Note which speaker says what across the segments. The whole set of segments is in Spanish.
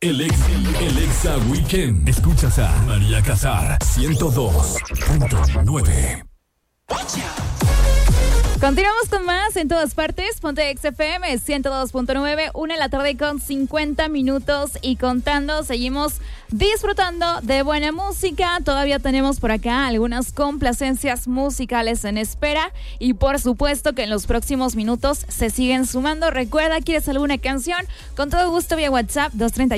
Speaker 1: El Exa Weekend. Escuchas a María Casar, 102.9.
Speaker 2: Continuamos con más en todas partes. Ponte XFM 102.9, 1:50 y contando. Seguimos disfrutando de buena música. Todavía tenemos por acá algunas complacencias musicales en espera. Y por supuesto que en los próximos minutos se siguen sumando. Recuerda, ¿quieres alguna canción? Con todo gusto vía WhatsApp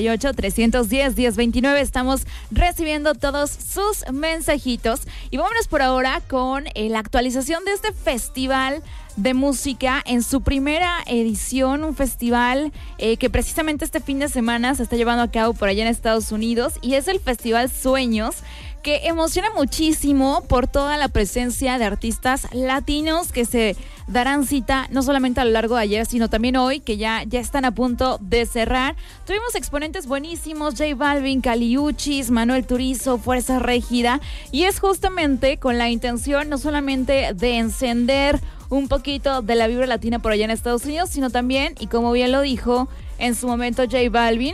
Speaker 2: 238-310-1029. Estamos recibiendo todos sus mensajitos. Y vámonos por ahora con la actualización de este festival de música en su primera edición, un festival que precisamente este fin de semana se está llevando a cabo por allá en Estados Unidos, y es el Festival Sueños, que emociona muchísimo por toda la presencia de artistas latinos que se darán cita no solamente a lo largo de ayer, sino también hoy, que ya están a punto de cerrar. Tuvimos exponentes buenísimos: J Balvin, Kali Uchis, Manuel Turizo, Fuerza Régida, y es justamente con la intención no solamente de encender un poquito de la vibra latina por allá en Estados Unidos, sino también, y como bien lo dijo en su momento J Balvin,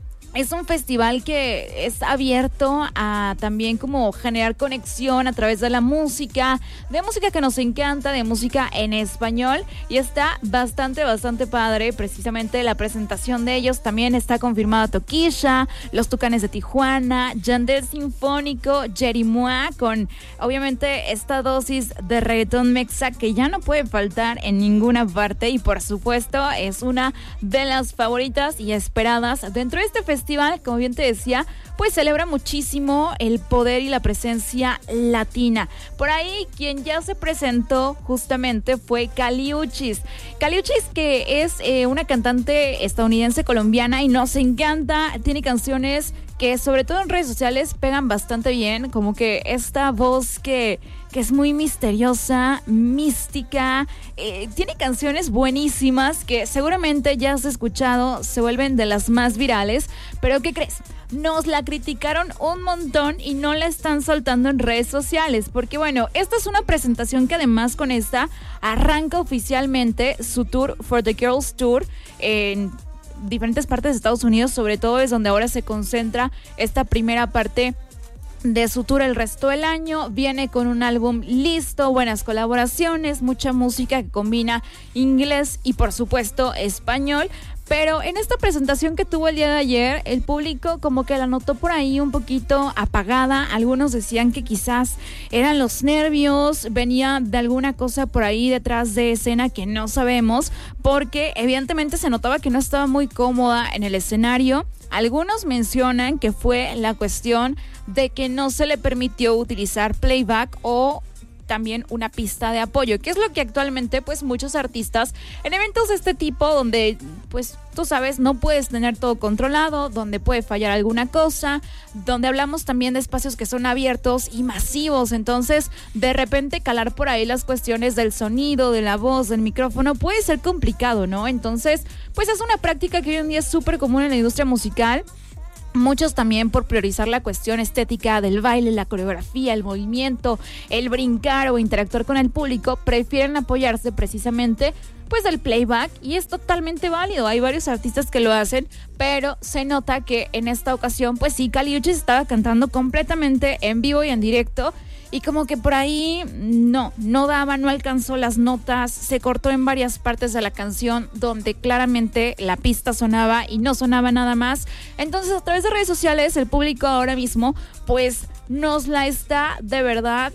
Speaker 2: es un festival que es abierto a también como generar conexión a través de la música, de música que nos encanta, de música en español, y está bastante padre. Precisamente la presentación de ellos también está confirmada: Toquilla, Los Tucanes de Tijuana, Yandel Sinfónico, Jerimois, con obviamente esta dosis de reggaetón mexa que ya no puede faltar en ninguna parte, y por supuesto es una de las favoritas y esperadas dentro de este festival. Como bien te decía, pues celebra muchísimo el poder y la presencia latina. Por ahí quien ya se presentó justamente fue Kali Uchis. Kali Uchis, que es una cantante estadounidense colombiana y nos encanta, tiene canciones que sobre todo en redes sociales pegan bastante bien, como que esta voz que es muy misteriosa, mística, tiene canciones buenísimas que seguramente ya has escuchado, se vuelven de las más virales, pero ¿qué crees? Nos la criticaron un montón y no la están soltando en redes sociales, porque bueno, esta es una presentación que además con esta arranca oficialmente su tour For the Girls Tour en diferentes partes de Estados Unidos. Sobre todo es donde ahora se concentra esta primera parte de su tour. El resto del año viene con un álbum listo, buenas colaboraciones, mucha música que combina inglés y por supuesto español. Pero en esta presentación que tuvo el día de ayer, el público como que la notó por ahí un poquito apagada. Algunos decían que quizás eran los nervios, venía de alguna cosa por ahí detrás de escena que no sabemos, porque evidentemente se notaba que no estaba muy cómoda en el escenario. Algunos mencionan que fue la cuestión de que no se le permitió utilizar playback o también una pista de apoyo, que es lo que actualmente pues muchos artistas en eventos de este tipo, donde pues tú sabes, no puedes tener todo controlado, donde puede fallar alguna cosa, donde hablamos también de espacios que son abiertos y masivos, entonces de repente calar por ahí las cuestiones del sonido, de la voz, del micrófono puede ser complicado, ¿no? Entonces pues es una práctica que hoy en día es súper común en la industria musical. Muchos también, por priorizar la cuestión estética del baile, la coreografía, el movimiento, el brincar o interactuar con el público, prefieren apoyarse precisamente pues del playback, y es totalmente válido. Hay varios artistas que lo hacen, pero se nota que en esta ocasión pues sí, Kali Uchis estaba cantando completamente en vivo y en directo, y como que por ahí no daba, no alcanzó las notas, se cortó en varias partes de la canción donde claramente la pista sonaba y no sonaba nada más. Entonces a través de redes sociales el público ahora mismo pues nos la está de verdad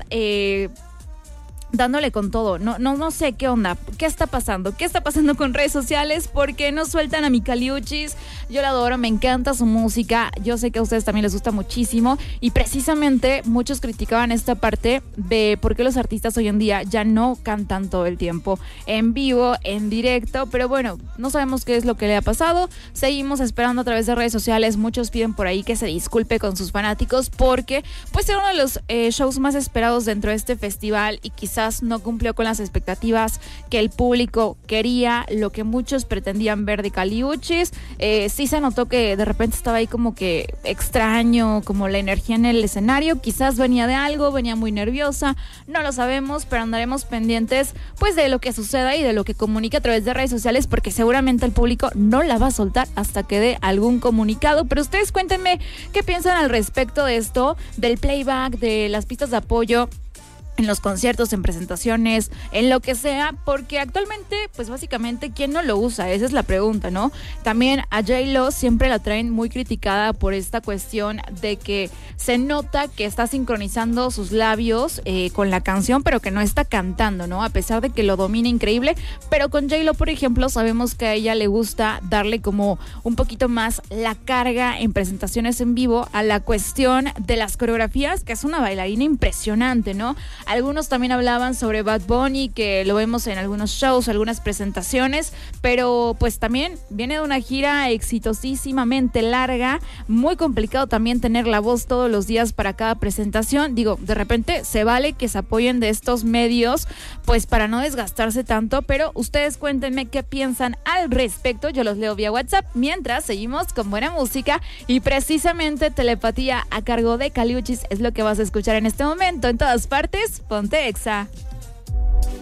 Speaker 2: dándole con todo. No sé qué onda, qué está pasando con redes sociales, porque no sueltan a mi Kali Uchis. Yo la adoro, me encanta su música, yo sé que a ustedes también les gusta muchísimo, y precisamente muchos criticaban esta parte de por qué los artistas hoy en día ya no cantan todo el tiempo en vivo, en directo, pero bueno, no sabemos qué es lo que le ha pasado. Seguimos esperando a través de redes sociales. Muchos piden por ahí que se disculpe con sus fanáticos, porque pues era uno de los shows más esperados dentro de este festival, y quizás quizás no cumplió con las expectativas que el público quería, lo que muchos pretendían ver de Kali Uchis. Sí se notó que de repente estaba ahí como que extraño, como la energía en el escenario, quizás venía de algo, venía muy nerviosa, no lo sabemos, pero andaremos pendientes pues de lo que suceda y de lo que comunique a través de redes sociales, porque seguramente el público no la va a soltar hasta que dé algún comunicado. Pero ustedes cuéntenme qué piensan al respecto de esto, del playback, de las pistas de apoyo en los conciertos, en presentaciones, en lo que sea, porque actualmente, pues básicamente, ¿quién no lo usa? Esa es la pregunta, ¿no? También a J-Lo siempre la traen muy criticada por esta cuestión de que se nota que está sincronizando sus labios con la canción, pero que no está cantando, ¿no? A pesar de que lo domina increíble, pero con J-Lo, por ejemplo, sabemos que a ella le gusta darle como un poquito más la carga en presentaciones en vivo a la cuestión de las coreografías, que es una bailarina impresionante, ¿no? Algunos también hablaban sobre Bad Bunny, que lo vemos en algunos shows, algunas presentaciones, pero pues también viene de una gira exitosísimamente larga, muy complicado también tener la voz todos los días para cada presentación. Digo, de repente se vale que se apoyen de estos medios, pues para no desgastarse tanto, pero ustedes cuéntenme qué piensan al respecto, yo los leo vía WhatsApp, mientras seguimos con buena música y precisamente Telepatía a cargo de Kali Uchis es lo que vas a escuchar en este momento en todas partes. Ponte Exa.